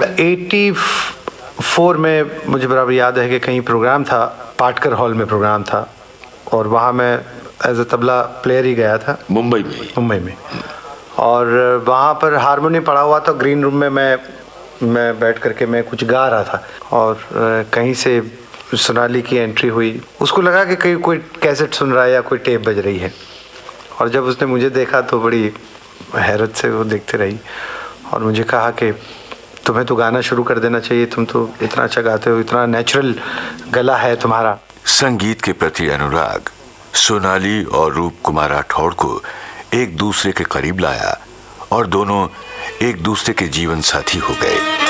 84 में मुझे बराबर याद है कि कहीं प्रोग्राम था, पाटकर हॉल में प्रोग्राम था, और वहाँ मैं एज अ तबला प्लेयर ही गया था, मुंबई में। और वहाँ पर हारमोनियम पड़ा हुआ था, ग्रीन रूम में मैं बैठ करके मैं कुछ गा रहा था, और कहीं से सोनाली की एंट्री हुई। उसको लगा कि कहीं कोई कैसेट सुन रहा है या कोई टेप बज रही है, और जब उसने मुझे देखा तो बड़ी हैरत से वो देखते रही और मुझे कहा कि तुम्हें तो गाना शुरू कर देना चाहिए, तुम तो इतना अच्छा गाते हो, इतना नेचुरल गला है तुम्हारा। संगीत के प्रति अनुराग सोनाली और रूप कुमार राठौड़ को एक दूसरे के करीब लाया और दोनों एक दूसरे के जीवन साथी हो गए।